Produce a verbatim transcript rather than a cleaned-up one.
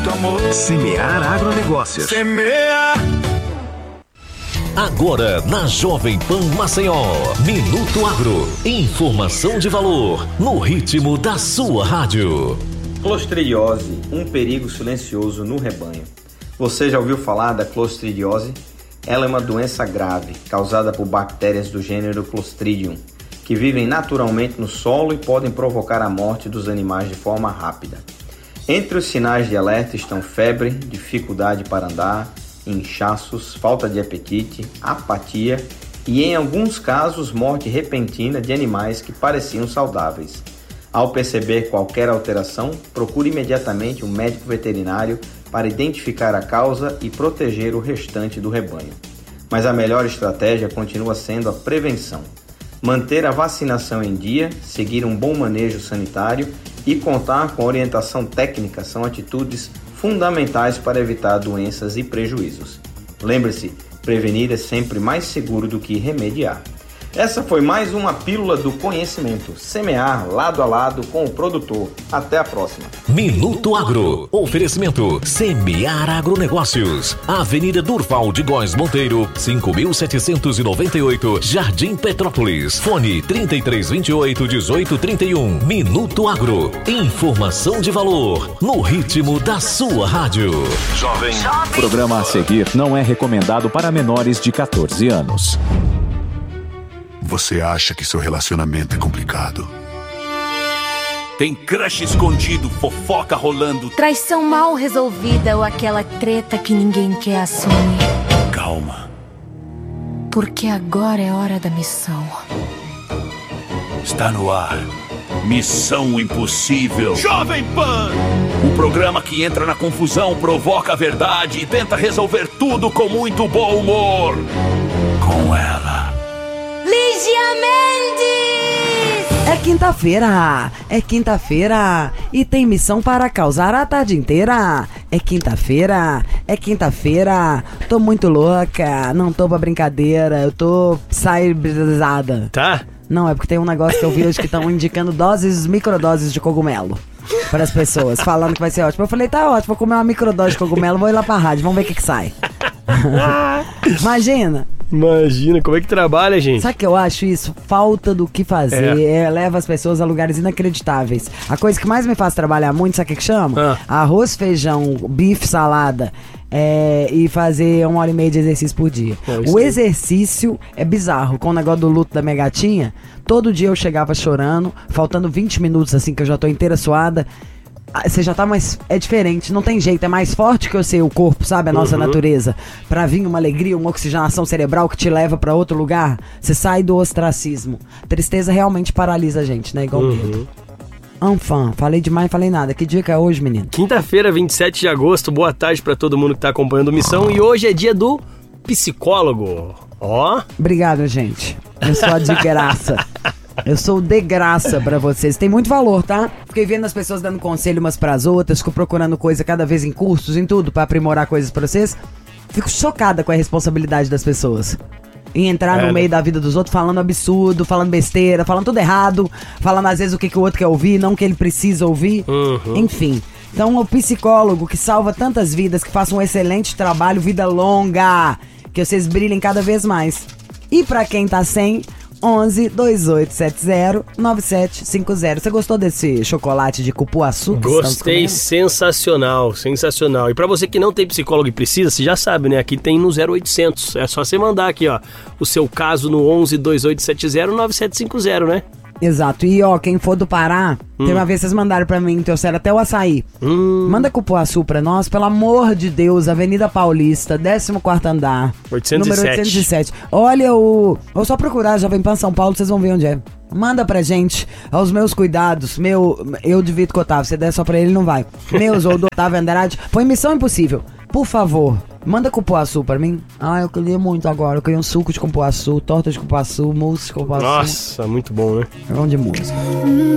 muito amor. Semear Agronegócios. Semear. Agora na Jovem Pan Maceió, Minuto Agro, informação de valor, no ritmo da sua rádio. Clostridiose, um perigo silencioso no rebanho. Você já ouviu falar da clostridiose? Ela é uma doença grave, causada por bactérias do gênero Clostridium, que vivem naturalmente no solo e podem provocar a morte dos animais de forma rápida. Entre os sinais de alerta estão febre, dificuldade para andar, inchaços, falta de apetite, apatia e, em alguns casos, morte repentina de animais que pareciam saudáveis. Ao perceber qualquer alteração, procure imediatamente um médico veterinário para identificar a causa e proteger o restante do rebanho. Mas a melhor estratégia continua sendo a prevenção. Manter a vacinação em dia, seguir um bom manejo sanitário e contar com orientação técnica são atitudes fundamentais para evitar doenças e prejuízos. Lembre-se, prevenir é sempre mais seguro do que remediar. Essa foi mais uma pílula do conhecimento. Semear lado a lado com o produtor. Até a próxima. Minuto Agro. Oferecimento Semear Agronegócios. Avenida Durval de Góes Monteiro, cinco mil setecentos e noventa e oito, Jardim Petrópolis. Fone trinta e três vinte e oito, dezoito trinta e um. Minuto Agro. Informação de valor, no ritmo da sua rádio. Jovem. O programa a seguir não é recomendado para menores de catorze anos. Você acha que seu relacionamento é complicado? Tem crush escondido, fofoca rolando. Traição mal resolvida ou aquela treta que ninguém quer assumir. Calma. Porque agora é hora da missão. Está no ar. Missão Impossível. Jovem Pan! O programa que entra na confusão, provoca a verdade e tenta resolver tudo com muito bom humor. Com ela. Lígia Mendes! É quinta-feira, é quinta-feira e tem missão para causar a tarde inteira. É quinta-feira, é quinta-feira, tô muito louca, não tô pra brincadeira, eu tô cyberizada. Tá? Não, é porque tem um negócio que eu vi hoje que estão indicando doses, microdoses de cogumelo para as pessoas, falando que vai ser ótimo. Eu falei, tá ótimo, vou comer uma microdose de cogumelo, vou ir lá pra rádio, vamos ver o que que sai. Imagina. Imagina, como é que trabalha, gente? Sabe o que eu acho isso? Falta do que fazer, é. É, leva as pessoas a lugares inacreditáveis. A coisa que mais me faz trabalhar muito, sabe o que que chama? Ah. Arroz, feijão, bife, salada é, e fazer uma hora e meia de exercício por dia. É, o exercício é bizarro, com o negócio do luto da minha gatinha, todo dia eu chegava chorando, faltando vinte minutos assim que eu já tô inteira suada. Você já tá mais... É diferente, não tem jeito. É mais forte que o seu corpo, sabe? A nossa uhum. natureza. Pra vir uma alegria, uma oxigenação cerebral que te leva pra outro lugar. Você sai do ostracismo. Tristeza realmente paralisa a gente, né? Igual o medo. Anfã, falei demais, falei nada. Que dia que é hoje, menino? Quinta-feira, vinte e sete de agosto. Boa tarde pra todo mundo que tá acompanhando Missão. E hoje é dia do psicólogo. Ó. Obrigado, gente. Eu sou a de graça. Eu sou de graça pra vocês. Tem muito valor, tá? Fiquei vendo as pessoas dando conselho umas pras outras, fico procurando coisa cada vez em cursos, em tudo, pra aprimorar coisas pra vocês. Fico chocada com a responsabilidade das pessoas. Em entrar é, no meio né? da vida dos outros falando absurdo, falando besteira, falando tudo errado, falando às vezes o que, que o outro quer ouvir, não o que ele precisa ouvir. Uhum. Enfim. Então o psicólogo que salva tantas vidas, que faça um excelente trabalho, vida longa, que vocês brilhem cada vez mais. E pra quem tá sem... onze, dois oito sete zero, nove sete cinco zero. Você gostou desse chocolate de cupuaçu? Gostei, sensacional, sensacional. E pra você que não tem psicólogo e precisa, você já sabe, né? Aqui tem no zero oitocentos. É só você mandar aqui, ó, o seu caso no onze, dois oito sete zero, nove sete cinco zero, né? Exato. E ó, quem for do Pará, hum. tem uma vez vocês mandaram pra mim, trouxeram até o açaí. Hum. Manda cupuaçu pra nós, pelo amor de Deus. Avenida Paulista, décimo quarto andar. oitocentos e sete. Número oitocentos e sete. Olha o... Vou só procurar, Jovem Pan São Paulo, vocês vão ver onde é. Manda pra gente, aos meus cuidados, meu... Eu divido com o Otávio, se der só pra ele, não vai. Meus ou do Otávio Andrade. Põe Missão Impossível. Por favor, manda cupuaçu pra mim. Ah, eu queria muito agora. Eu queria um suco de cupuaçu, torta de cupuaçu, mousse de cupuaçu. Nossa, muito bom, né? É bom de música.